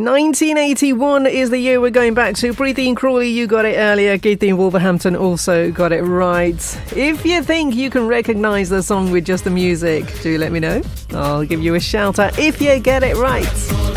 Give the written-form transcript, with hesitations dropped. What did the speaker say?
1981 is the year we're going back to. Preeti and Crawley, you got it earlier. Katie in Wolverhampton also got it right. If you think you can recognise the song with just the music, do let me know. I'll give you a shout out if you get it right.